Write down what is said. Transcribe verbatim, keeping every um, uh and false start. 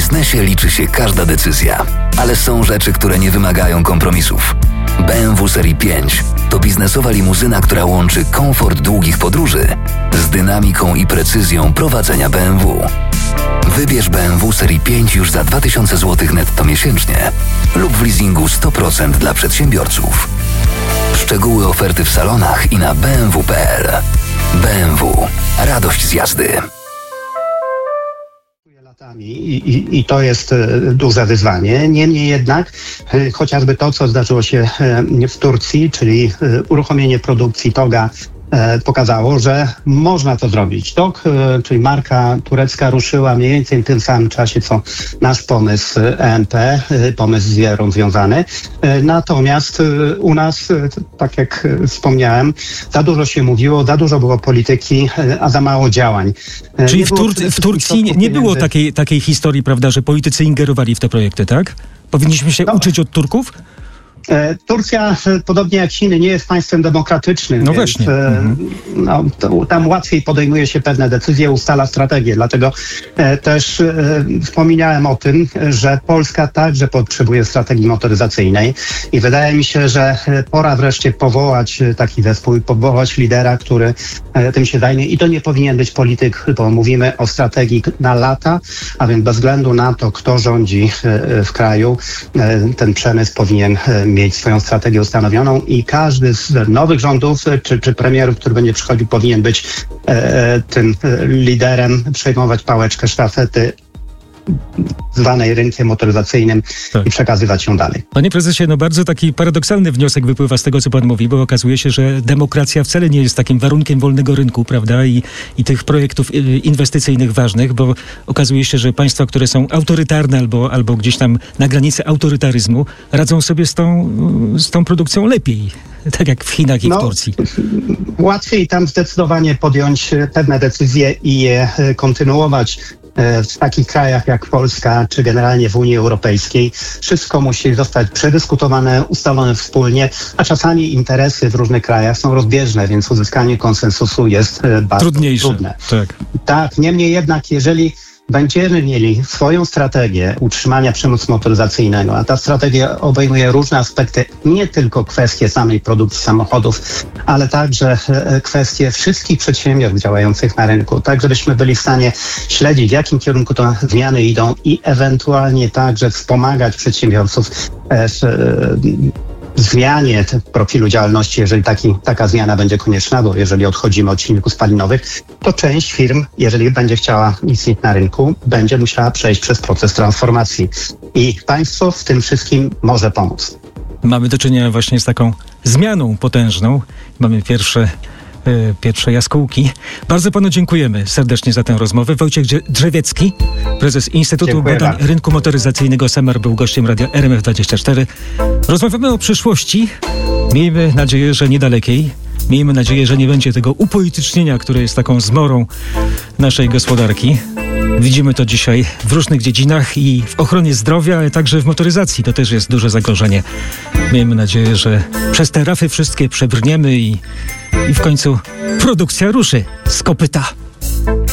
biznesie liczy się każda decyzja, ale są rzeczy, które nie wymagają kompromisów. B M W Serii pięć to biznesowa limuzyna, która łączy komfort długich podróży z dynamiką i precyzją prowadzenia B M W. Wybierz B M W Serii pięć już za dwa tysiące złotych netto miesięcznie lub w leasingu sto procent dla przedsiębiorców. Szczegóły oferty w salonach i na b m w kropka p l. B M W. Radość z jazdy. I, i, I to jest duże wyzwanie. Niemniej jednak chociażby to, co zdarzyło się w Turcji, czyli uruchomienie produkcji Toga, pokazało, że można to zrobić. Tog, czyli marka turecka, ruszyła mniej więcej w tym samym czasie, co nasz pomysł E M P, pomysł z wierą związany. Natomiast u nas, tak jak wspomniałem, za dużo się mówiło, za dużo było polityki, a za mało działań. Czyli w, Tur- w Turcji nie, nie było takiej, takiej historii, prawda, że politycy ingerowali w te projekty, tak? Powinniśmy się no. uczyć od Turków? Turcja, podobnie jak Chiny, nie jest państwem demokratycznym, no więc właśnie. no, to, tam łatwiej podejmuje się pewne decyzje, ustala strategię. Dlatego e, też e, wspominałem o tym, że Polska także potrzebuje strategii motoryzacyjnej i wydaje mi się, że pora wreszcie powołać taki zespół, powołać lidera, który e, tym się zajmie i to nie powinien być polityk, bo mówimy o strategii na lata, a więc bez względu na to, kto rządzi e, w kraju, e, ten przemysł powinien e, mieć swoją strategię ustanowioną i każdy z nowych rządów czy, czy premierów, który będzie przychodził, powinien być e, tym liderem, przejmować pałeczkę sztafety zwanej rynkiem motoryzacyjnym tak. i przekazywać ją dalej. Panie prezesie, no bardzo taki paradoksalny wniosek wypływa z tego, co pan mówi, bo okazuje się, że demokracja wcale nie jest takim warunkiem wolnego rynku, prawda, i, i tych projektów inwestycyjnych ważnych, bo okazuje się, że państwa, które są autorytarne albo, albo gdzieś tam na granicy autorytaryzmu, radzą sobie z tą, z tą produkcją lepiej, tak jak w Chinach i no, w Turcji. Łatwiej tam zdecydowanie podjąć pewne decyzje i je kontynuować. W takich krajach jak Polska, czy generalnie w Unii Europejskiej, wszystko musi zostać przedyskutowane, ustalone wspólnie, a czasami interesy w różnych krajach są rozbieżne, więc uzyskanie konsensusu jest bardzo trudniejsze. trudne. Tak. tak, niemniej jednak, jeżeli będziemy mieli swoją strategię utrzymania przemysłu motoryzacyjnego, a ta strategia obejmuje różne aspekty, nie tylko kwestie samej produkcji samochodów, ale także kwestie wszystkich przedsiębiorstw działających na rynku, tak żebyśmy byli w stanie śledzić, w jakim kierunku te zmiany idą i ewentualnie także wspomagać przedsiębiorców w zmianie profilu działalności, jeżeli taki, taka zmiana będzie konieczna, bo jeżeli odchodzimy od silników spalinowych, to część firm, jeżeli będzie chciała istnieć na rynku, będzie musiała przejść przez proces transformacji. I państwo w tym wszystkim może pomóc. Mamy do czynienia właśnie z taką zmianą potężną. Mamy pierwsze Pierwsze jaskółki. Bardzo panu dziękujemy serdecznie za tę rozmowę. Wojciech Drzewiecki, prezes Instytutu Dziękuję Badań bardzo. Rynku Motoryzacyjnego S E M A R, był gościem radia R M F dwadzieścia cztery. Rozmawiamy o przyszłości. Miejmy nadzieję, że niedalekiej. Miejmy nadzieję, że nie będzie tego upolitycznienia, które jest taką zmorą naszej gospodarki. Widzimy to dzisiaj w różnych dziedzinach i w ochronie zdrowia, ale także w motoryzacji. To też jest duże zagrożenie. Miejmy nadzieję, że przez te rafy wszystkie przebrniemy i, i w końcu produkcja ruszy z kopyta.